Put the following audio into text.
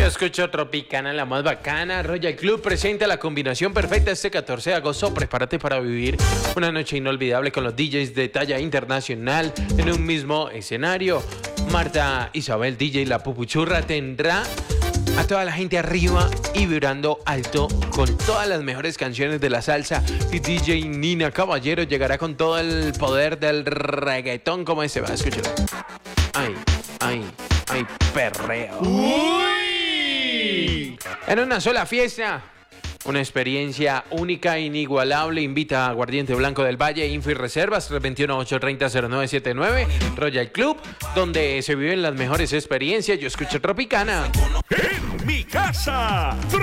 Yo escucho Tropicana, la más bacana. Royal Club presenta la combinación perfecta este 14 de agosto. Prepárate para vivir una noche inolvidable con los DJs de talla internacional en un mismo escenario. Marta Isabel, DJ La Pupuchurra, tendrá a toda la gente arriba y vibrando alto con todas las mejores canciones de la salsa. Y DJ Nina Caballero llegará con todo el poder del reggaetón. ¿Cómo se va? Escúchalo. Ay, perreo. ¡Uy! En una sola fiesta. Una experiencia única, inigualable. Invita a Aguardiente Blanco del Valle, Info y Reservas, 321-830-0979, Royal Club, donde se viven las mejores experiencias. Yo escucho Tropicana. En mi casa.